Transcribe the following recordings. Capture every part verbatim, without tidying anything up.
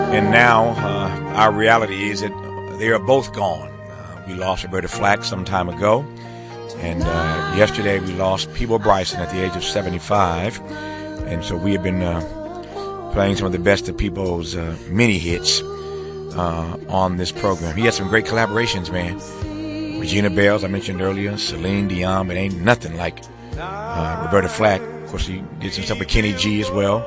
And now uh, our reality is that they are both gone. Uh, we lost Roberta Flack some time ago. And uh, yesterday we lost Peabo Bryson at the age of seventy-five. And so we have been uh, playing some of the best of Peabo's uh, mini hits uh, on this program. He had some great collaborations, man. Regina Belle, as I mentioned earlier, Celine Dion, but ain't nothing like uh, Roberta Flack. Of course, he did some stuff with Kenny G as well.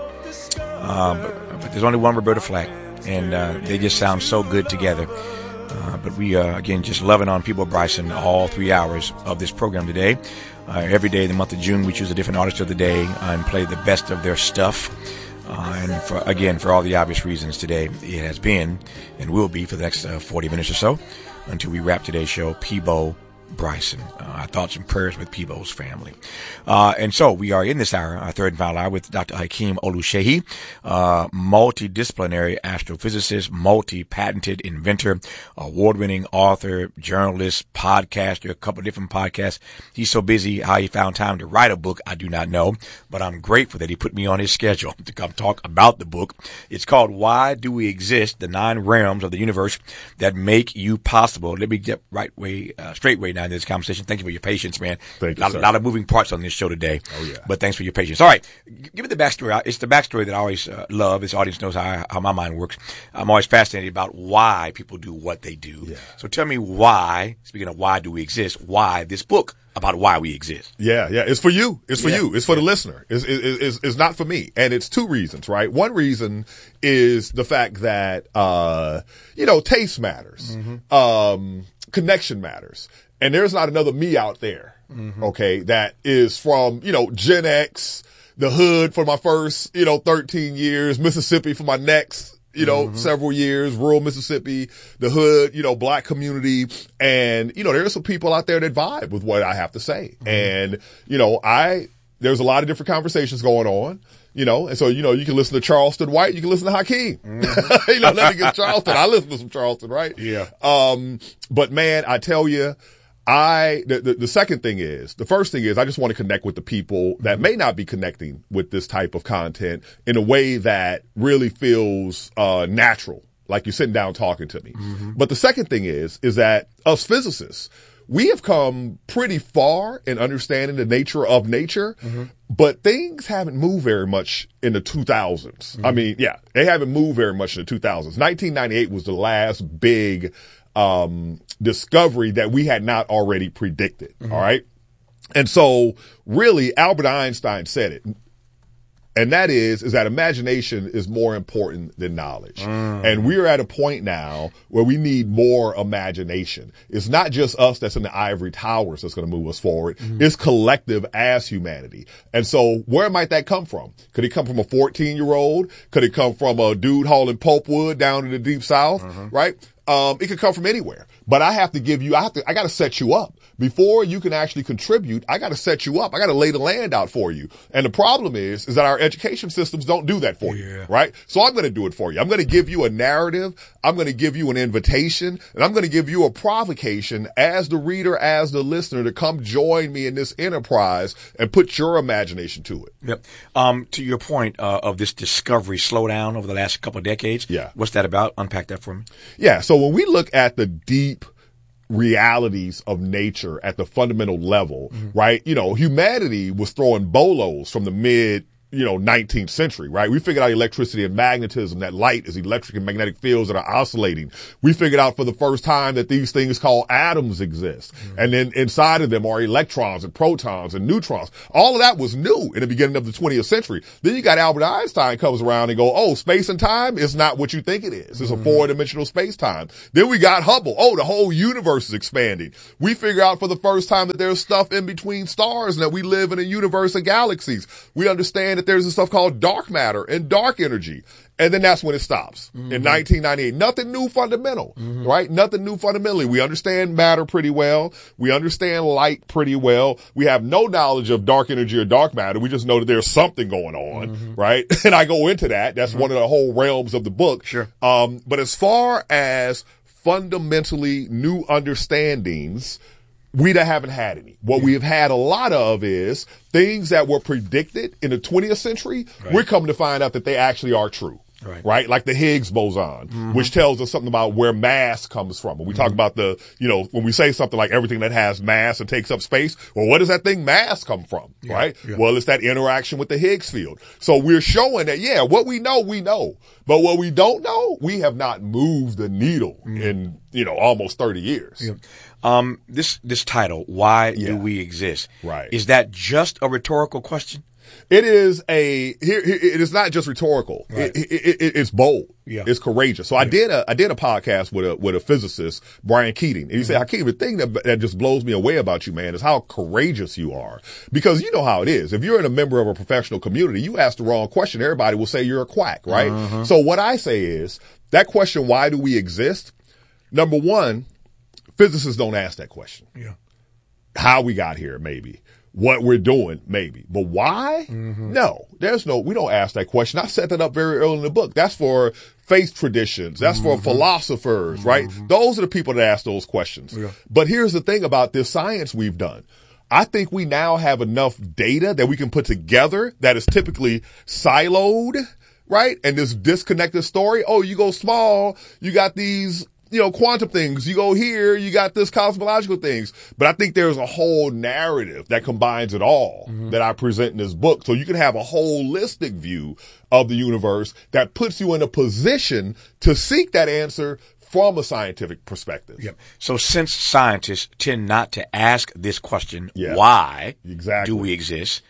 Uh, but, but there's only one Roberta Flack, and uh, they just sound so good together. Uh, but we, uh, again, just loving on Peabo Bryson all three hours of this program today. Uh, every day in the month of June, we choose a different artist of the day uh, and play the best of their stuff. Uh, and for, again, for all the obvious reasons today, it has been and will be for the next uh, forty minutes or so until we wrap today's show, Peabo Bryson. Uh, our thoughts and prayers with Peabo's family. Uh, and so we are in this hour, our third and final hour, with Doctor Hakeem Oluseyi, uh, multidisciplinary astrophysicist, multi-patented inventor, award-winning author, journalist, podcaster, a couple of different podcasts. He's so busy, how he found time to write a book, I do not know, but I'm grateful that he put me on his schedule to come talk about the book. It's called Why Do We Exist? The Nine Realms of the Universe That Make You Possible. Let me get right way, uh, straight way now in this conversation. Thank you for your patience, man. Thank you, a lot, sir. lot of moving parts on this show today. Oh, yeah. But thanks for your patience. All right. Give me the backstory. It's the backstory that I always uh, love. This audience knows how, how my mind works. I'm always fascinated about why people do what they do. Yeah. So tell me why, speaking of why do we exist, why this book about why we exist. Yeah, yeah. It's for you. It's for Yeah. you. It's for the listener. It's, it's, it's, it's not for me. And it's two reasons, right? One reason is the fact that, uh, you know, taste matters. Mm-hmm. Um, connection matters. And there's not another me out there, mm-hmm. okay, that is from, you know, Gen X, the hood for my first, you know, thirteen years, Mississippi for my next, you know, mm-hmm. several years, rural Mississippi, the hood, you know, black community. And, you know, there's some people out there that vibe with what I have to say. Mm-hmm. And, you know, I, there's a lot of different conversations going on. You know, and so, you know, you can listen to Charleston White, you can listen to Hakeem. Mm-hmm. you know, let me get Charleston. I listen to some Charleston, right? Yeah. Um, but man, I tell you, I, the, the, the second thing is, the first thing is I just want to connect with the people that may not be connecting with this type of content in a way that really feels, uh, natural. Like you're sitting down talking to me. Mm-hmm. But the second thing is, is that us physicists, we have come pretty far in understanding the nature of nature, mm-hmm. but things haven't moved very much in the two thousands. Mm-hmm. I mean, yeah, they haven't moved very much in the two thousands. nineteen ninety-eight was the last big, um, discovery that we had not already predicted. Mm-hmm. All right. And so really Albert Einstein said it. And that is, is that imagination is more important than knowledge. Mm. And we're at a point now where we need more imagination. It's not just us that's in the ivory towers that's going to move us forward. Mm. It's collective as humanity. And so where might that come from? Could it come from a fourteen year old? Could it come from a dude hauling pulpwood down in the deep south? Mm-hmm. Right? Um, it could come from anywhere, but I have to give you, I have to, I got to set you up before you can actually contribute. I got to set you up. I got to lay the land out for you. And the problem is, is that our education systems don't do that for yeah. you, right? So I'm going to do it for you. I'm going to give you a narrative. I'm going to give you an invitation, and I'm going to give you a provocation as the reader, as the listener, to come join me in this enterprise and put your imagination to it. Yep. Um, to your point, uh, of this discovery slowdown over the last couple of decades. Yeah. What's that about? Unpack that for me. Yeah. So when we look at the deep realities of nature at the fundamental level, mm-hmm. right? You know, humanity was throwing bolos from the mid, you know, nineteenth century, right? We figured out electricity and magnetism, that light is electric and magnetic fields that are oscillating. We figured out for the first time that these things called atoms exist. Mm-hmm. And then inside of them are electrons and protons and neutrons. All of that was new in the beginning of the twentieth century. Then you got Albert Einstein comes around and go, oh, space and time is not what you think it is. It's mm-hmm. a four-dimensional space-time. Then we got Hubble. Oh, the whole universe is expanding. We figure out for the first time that there's stuff in between stars and that we live in a universe of galaxies. We understand that there's this stuff called dark matter and dark energy. And then that's when it stops. Mm-hmm. In nineteen ninety-eight. Nothing new fundamental, mm-hmm. right? Nothing new fundamentally. We understand matter pretty well. We understand light pretty well. We have no knowledge of dark energy or dark matter. We just know that there's something going on, mm-hmm. right? And I go into that. That's mm-hmm. one of the whole realms of the book. Sure. Um, but as far as fundamentally new understandings, we haven't had any. What yeah. we have had a lot of is things that were predicted in the twentieth century. Right. We're coming to find out that they actually are true. Right. right? Like the Higgs boson, mm-hmm. which tells us something about where mass comes from. When we mm-hmm. talk about the, you know, when we say something like everything that has mass and takes up space, well, where does that thing mass come from? Yeah, right? Yeah. Well, it's that interaction with the Higgs field. So we're showing that, yeah, what we know, we know. But what we don't know, we have not moved the needle mm-hmm. in, you know, almost thirty years. Yeah. Um, this, this title, Why yeah. Do We Exist? Right. Is that just a rhetorical question? It is a, here, here it is not just rhetorical. Right. It, it, it, it's bold. Yeah. It's courageous. So yeah. I did a, I did a podcast with a, with a physicist, Brian Keating. And he mm-hmm. said, Hakeem, the thing that, that just blows me away about you, man, is how courageous you are. Because you know how it is. If you're in a member of a professional community, you ask the wrong question, everybody will say you're a quack, right? Uh-huh. So what I say is that question, why do we exist? Number one, physicists don't ask that question. Yeah. How we got here, maybe. What we're doing, maybe. But why? Mm-hmm. No, there's no, we don't ask that question. I set that up very early in the book. That's for faith traditions. That's mm-hmm. for philosophers, mm-hmm. right? Those are the people that ask those questions. Yeah. But here's the thing about this science we've done. I think we now have enough data that we can put together that is typically siloed, right? And this disconnected story. Oh, you go small, you got these, you know, quantum things. You go here, you got this cosmological things. But I think there's a whole narrative that combines it all mm-hmm. that I present in this book. So you can have a holistic view of the universe that puts you in a position to seek that answer from a scientific perspective. Yep. So since scientists tend not to ask this question, yeah. why exactly. do we exist?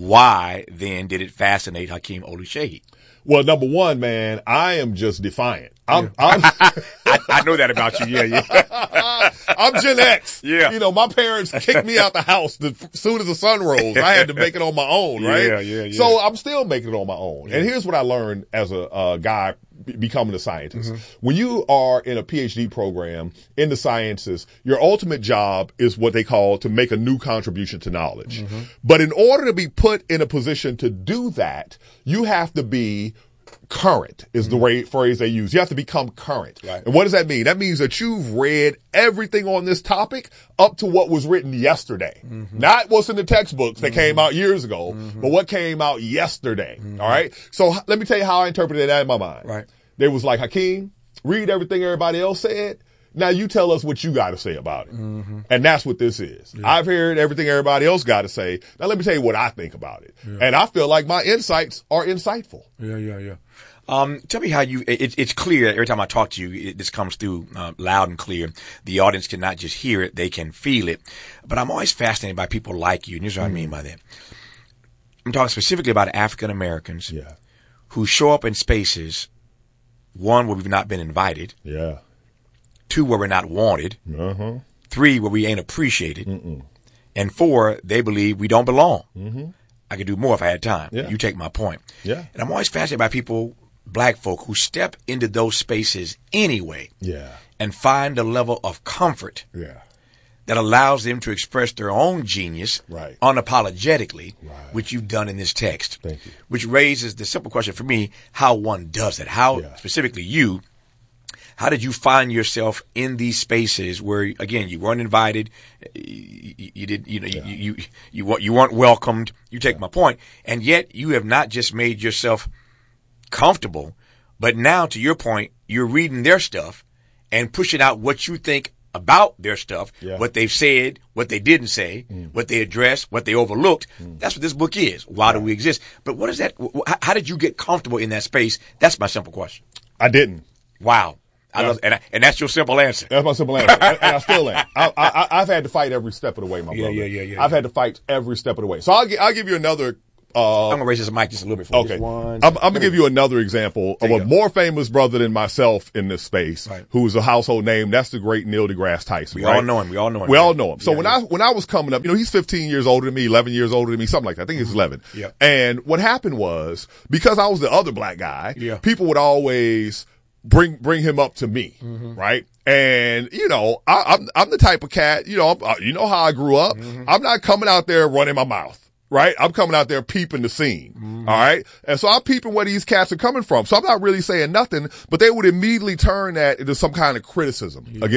Why then did it fascinate Hakeem Oluseyi? Well, number one, man, I am just defiant. I'm, yeah. I'm I, I know that about you. Yeah, yeah. I'm Gen X. Yeah. You know, my parents kicked me out the house as soon as the sun rose. I had to make it on my own, right? Yeah, yeah, yeah. So I'm still making it on my own. Yeah. And here's what I learned as a, a guy becoming a scientist. Mm-hmm. When you are in a PhD program in the sciences, your ultimate job is what they call to make a new contribution to knowledge. Mm-hmm. But in order to be put in a position to do that, you have to be current is the mm-hmm. phrase they use. You have to become current. Right. And what does that mean? That means that you've read everything on this topic up to what was written yesterday. Mm-hmm. Not what's in the textbooks that mm-hmm. came out years ago, mm-hmm. but what came out yesterday. Mm-hmm. All right. So let me tell you how I interpreted that in my mind. Right. They was like, Hakeem, read everything everybody else said. Now you tell us what you got to say about it. Mm-hmm. And that's what this is. Yeah. I've heard everything everybody else got to say. Now let me tell you what I think about it. Yeah. And I feel like my insights are insightful. Yeah, yeah, yeah. Um, tell me how you, it, it's clear every time I talk to you, it, this comes through uh, loud and clear. The audience can not just hear it, they can feel it. But I'm always fascinated by people like you. And here's what mm. I mean by that. I'm talking specifically about African Americans yeah. who show up in spaces, one, where we've not been invited. Yeah. Two, where we're not wanted. Uh-huh. Three, where we ain't appreciated. Mm-mm. And four, they believe we don't belong. Mm-hmm. I could do more if I had time. Yeah. You take my point. Yeah. And I'm always fascinated by people, black folk, who step into those spaces anyway. Yeah. And find a level of comfort. Yeah. That allows them to express their own genius. Right. Unapologetically. Right. Which you've done in this text. Thank you. Which raises the simple question for me, how one does it. How, yeah. specifically you, how did you find yourself in these spaces where, again, you weren't invited, you, you did, you know, yeah. you, you, you, you weren't welcomed. You take yeah. my point. And yet you have not just made yourself comfortable, but now, to your point, you're reading their stuff and pushing out what you think about their stuff, yeah. what they've said, what they didn't say, mm. what they addressed, what they overlooked. Mm. That's what this book is. Why yeah. do we exist? But what is that? How did you get comfortable in that space? That's my simple question. I didn't. Wow. I love, and, I, and that's your simple answer. That's my simple answer. and, and I still am. I, I, I've had to fight every step of the way, my yeah, brother. Yeah, yeah, yeah. I've yeah. had to fight every step of the way. So I'll, I'll give you another. Uh, I'm going to raise this mic just a little bit for okay. you. Okay. I'm, I'm going to give you another example of a go. more famous brother than myself in this space, right. who is a household name. That's the great Neil deGrasse Tyson. We right? all know him. We all know him. We all know him. So yeah, when yeah. I, when I was coming up, you know, he's fifteen years older than me, eleven years older than me, something like that. I think he's eleven. Yeah. And what happened was, because I was the other black guy, yeah. people would always bring, bring him up to me, mm-hmm. right? And, you know, I, I'm, I'm the type of cat, you know, I'm, you know how I grew up. Mm-hmm. I'm not coming out there running my mouth, right? I'm coming out there peeping the scene. Mm-hmm. All right. And so I'm peeping where these cats are coming from. So I'm not really saying nothing, but they would immediately turn that into some kind of criticism yeah. against